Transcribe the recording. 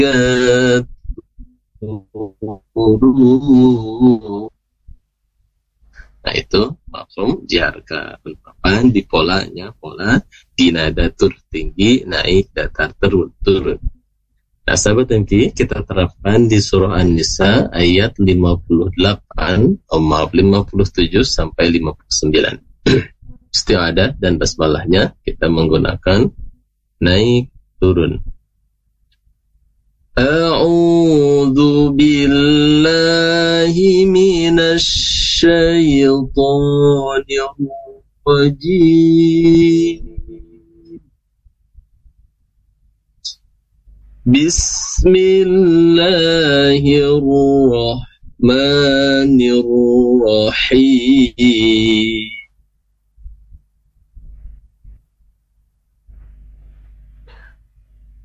Nah itu mafhum diharga penerapan di polanya, pola dinadatur tinggi, naik, datar, turun. Nah sahabat MK, kita terapkan di surah An-Nisa ayat 57 sampai 59. Isti'adah dan basmalahnya kita menggunakan naik, turun. A'udzu billahi minasy syaithanir rajim. Bismillahirrahmanirrahim.